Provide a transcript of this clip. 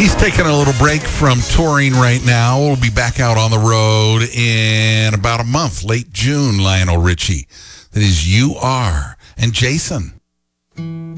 He's taking a little break from touring right now. We'll be back out on the road in about a month, late June, Lionel Richie. That is You Are. And Jason.